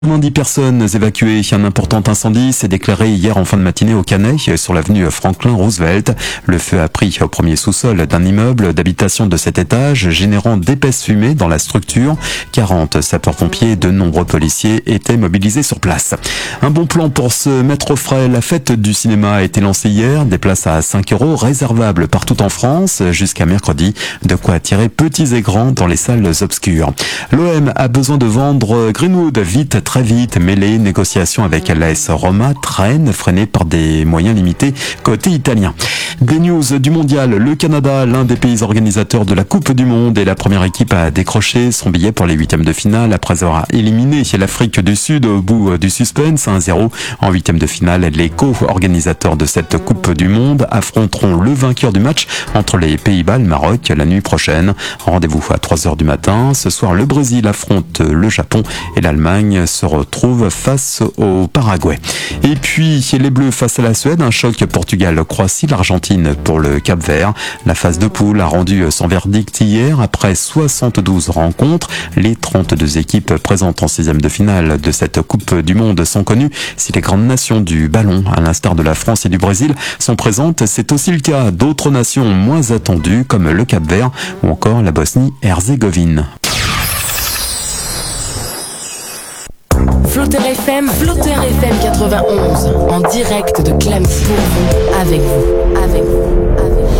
90 personnes évacuées. Un important incendie s'est déclaré hier en fin de matinée au Canet, sur l'avenue Franklin Roosevelt. Le feu a pris au premier sous-sol d'un immeuble d'habitation de 7 étages, générant d'épaisses fumées dans la structure. 40 sapeurs-pompiers et de nombreux policiers étaient mobilisés sur place. Un bon plan pour se mettre au frais. La fête du cinéma a été lancée hier. Des places à 5 € réservables partout en France jusqu'à mercredi. De quoi attirer petits et grands dans les salles obscures. L'OM a besoin de vendre Greenwood très vite, mais les négociations avec l'AS Roma traînent, freinées par des moyens limités côté italien. Des news du mondial. Le Canada, l'un des pays organisateurs de la Coupe du Monde, est la première équipe à décrocher son billet pour les huitièmes de finale après avoir éliminé l'Afrique du Sud au bout du suspense 1-0 en huitièmes de finale. Les co-organisateurs de cette Coupe du Monde affronteront le vainqueur du match entre les Pays-Bas et le Maroc la nuit prochaine. Rendez-vous à 3h du matin. Ce soir, le Brésil affronte le Japon et l'Allemagne se retrouve face au Paraguay. Et puis, les Bleus face à la Suède, un choc Portugal-Croatie, l'Argentine pour le Cap-Vert. La phase de poule a rendu son verdict hier après 72 rencontres. Les 32 équipes présentes en 6e de finale de cette Coupe du Monde sont connues. Si les grandes nations du ballon, à l'instar de la France et du Brésil, sont présentes, c'est aussi le cas d'autres nations moins attendues comme le Cap-Vert ou encore la Bosnie-Herzégovine. Flotter FM 91, en direct de Clamcy pour vous, avec vous.